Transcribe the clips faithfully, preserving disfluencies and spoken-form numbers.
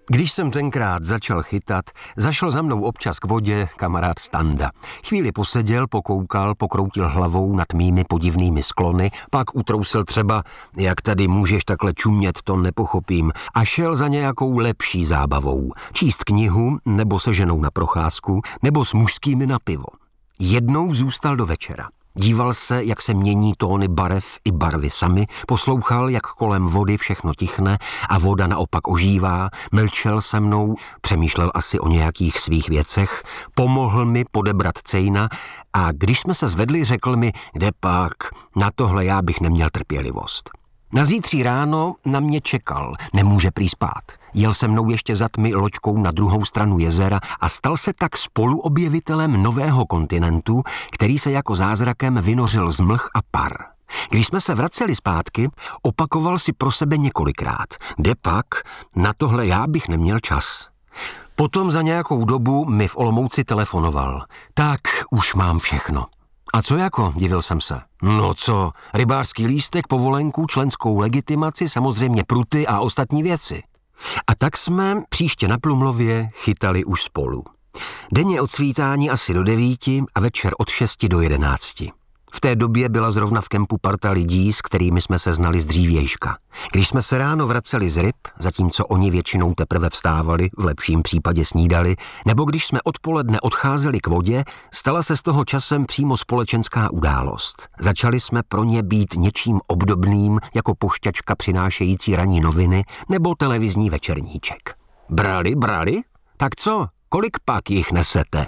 Když jsem tenkrát začal chytat, zašel za mnou občas k vodě kamarád Standa. Chvíli poseděl, pokoukal, pokroutil hlavou nad mými podivnými sklony, pak utrousil třeba, jak tady můžeš takhle čumět, to nepochopím, a šel za nějakou lepší zábavou. Číst knihu, nebo se ženou na procházku, nebo s mužskými na pivo. Jednou zůstal do večera. Díval se, jak se mění tóny barev i barvy samy, poslouchal, jak kolem vody všechno tichne a voda naopak ožívá, mlčel se mnou, přemýšlel asi o nějakých svých věcech, pomohl mi podebrat cejna a když jsme se zvedli, řekl mi, kde pak, na tohle já bych neměl trpělivost. Na zítří ráno na mě čekal, nemůže prý spát. Jel se mnou ještě za tmy loďkou na druhou stranu jezera a stal se tak spoluobjevitelem nového kontinentu, který se jako zázrakem vynořil z mlh a par. Když jsme se vraceli zpátky, opakoval si pro sebe několikrát. Kde pak, na tohle já bych neměl čas. Potom za nějakou dobu mi v Olomouci telefonoval. Tak už mám všechno. A co jako, divil jsem se. No co, rybářský lístek, povolenku, členskou legitimaci, samozřejmě pruty a ostatní věci. A tak jsme příště na Plumlově chytali už spolu. Denně od svítání asi do devíti a večer od šesti do jedenácti. V té době byla zrovna v kempu parta lidí, s kterými jsme se znali z dřívějška. Když jsme se ráno vraceli z ryb, zatímco oni většinou teprve vstávali, v lepším případě snídali, nebo když jsme odpoledne odcházeli k vodě, stala se z toho časem přímo společenská událost. Začali jsme pro ně být něčím obdobným jako pošťačka přinášející ranní noviny nebo televizní večerníček. Brali, brali? Tak co, kolik pak jich nesete?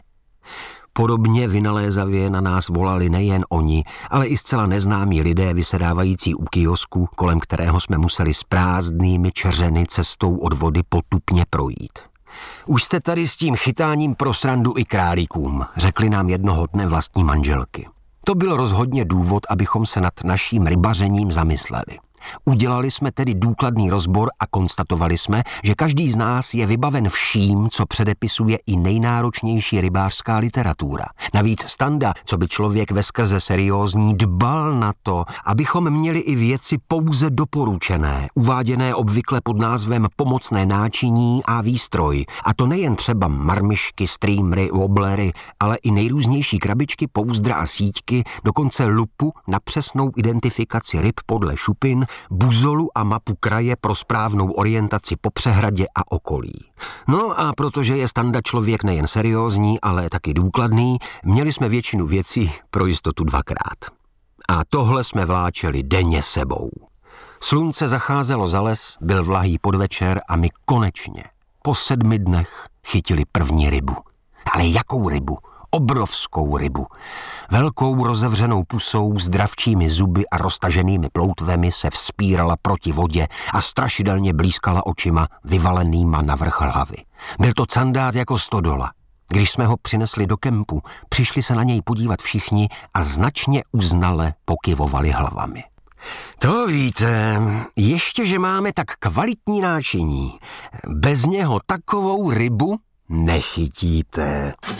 Podobně vynalézavě na nás volali nejen oni, ale i zcela neznámí lidé vysedávající u kiosku, kolem kterého jsme museli s prázdnými čeřeny cestou od vody potupně projít. Už jste tady s tím chytáním pro srandu i králíkům, řekli nám jednoho dne vlastní manželky. To byl rozhodně důvod, abychom se nad naším rybařením zamysleli. Udělali jsme tedy důkladný rozbor a konstatovali jsme, že každý z nás je vybaven vším, co předepisuje i nejnáročnější rybářská literatura. Navíc Standa, co by člověk veskrze seriózní, dbal na to, abychom měli i věci pouze doporučené, uváděné obvykle pod názvem pomocné náčiní a výstroj. A to nejen třeba marmišky, streamery, wobblery, ale i nejrůznější krabičky, pouzdra a síťky, dokonce lupu na přesnou identifikaci ryb podle šupin, buzolu a mapu kraje pro správnou orientaci po přehradě a okolí. No a protože je Standa člověk nejen seriózní, ale taky důkladný, měli jsme většinu věcí pro jistotu dvakrát. A tohle jsme vláčeli denně sebou. Slunce zacházelo za les, byl vlahý podvečer a my konečně po sedmi dnech chytili první rybu. Ale jakou rybu? Obrovskou rybu. Velkou rozevřenou pusou s dravčími zuby a roztaženými ploutvemi se vzpírala proti vodě a strašidelně blízkala očima vyvalenýma navrch hlavy. Byl to candát jako stodola. Když jsme ho přinesli do kempu, přišli se na něj podívat všichni a značně uznale pokyvovali hlavami. To víte, ještě, že máme tak kvalitní náčiní. Bez něho takovou rybu nechytíte.